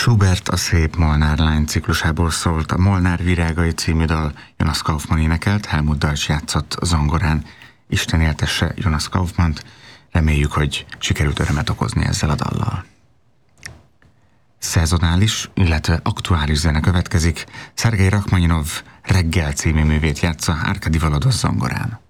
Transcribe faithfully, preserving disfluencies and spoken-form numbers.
Schubert a Szép Molnár lány ciklusából szólt. A Molnár virágai című dal Jonas Kaufmann énekelt, Helmut Deutsch játszott zongorán. Isten éltesse Jonas Kaufmannt, reméljük, hogy sikerült örömet okozni ezzel a dallal. Szezonális, illetve aktuális zene következik. Szergej Rachmaninov Reggel című művét játsza Arkadi Valados zongorán.